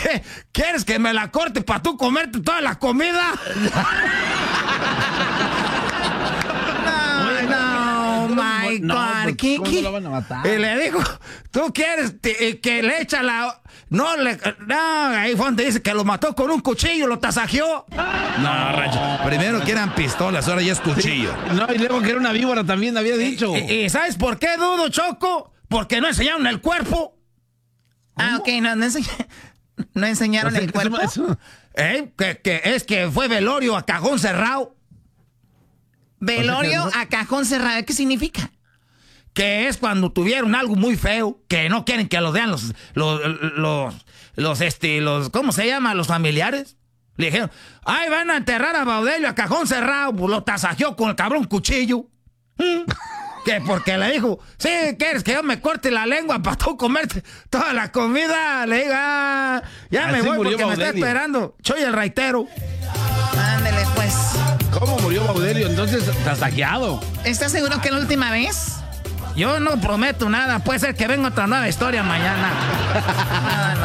¿Qué? ¿Quieres que me la corte para tú comerte toda la comida? No, my God. Pues, ¿Qué? ¿cómo lo van a matar? Y le dijo, ¿tú quieres que le echa la...? No, ahí fue donde dice que lo mató con un cuchillo, lo tasajeó. No, Rancho. Primero que eran pistolas, ahora ya es cuchillo. No, y luego que era una víbora también había dicho. ¿Y sabes por qué dudo, Choco? Porque no enseñaron el cuerpo. Ah, ok, no enseñaron el cuerpo. Que es que fue velorio a cajón cerrado. Velorio a cajón cerrado, ¿qué significa? Que es cuando tuvieron algo muy feo, que no quieren que lo vean los ¿cómo se llama? Los familiares. Le dijeron, ay, van a enterrar a Baudelio a cajón cerrado. Pues lo tasajeó con el cabrón cuchillo. Que porque le dijo, sí, ¿quieres que yo me corte la lengua para tú comerte toda la comida? Le diga, ya me voy porque Baudelio me está esperando. Soy el raitero. Ándele, pues. ¿Cómo murió Baudelio? Entonces, tasajeado. ¿Estás seguro que es la última vez? Yo no prometo nada. Puede ser que venga otra nueva historia mañana.